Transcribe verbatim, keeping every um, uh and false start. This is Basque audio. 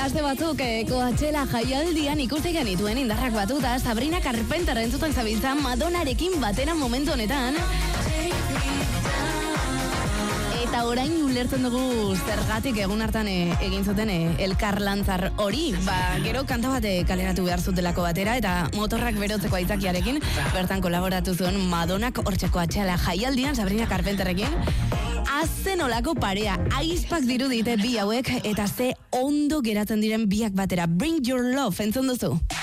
aste batzuk eh, Coachella jaialdian ikusi genituen indarrak batuta Sabrina Carpenter entzuten zabiltza Madonarekin batera momentu honetan. Eta orain ulertzen dugu zergatik egun hartan e, egin zuten e, elkarlantzar hori. Ba, gero kanta bat e, kaleratu behar zutelako batera eta motorrak berotzeko aitzakiarekin bertan kolaboratu zuen Madonak hortxe Coachella jaialdian Sabrina Carpenterrekin. Azen olako parea, aizpak dirudite bi hauek eta ze ondo geratzen diren biak batera. Bring Your Love, entzun duzu.